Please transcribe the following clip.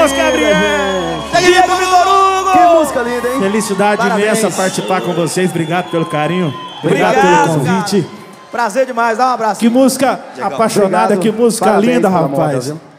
Carlos Gabriel! Que música linda, hein? Felicidade imensa participar com vocês. Obrigado pelo carinho. Obrigado pelo convite. Prazer demais, dá um abraço. Que música apaixonada, que música linda, rapaz.